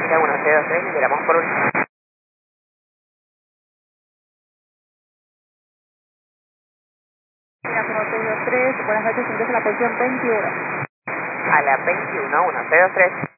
Colombia 1623, liberamos por un... Mira, 1623, buenas noches, ingresa a la posición 21. A la 21, 1623.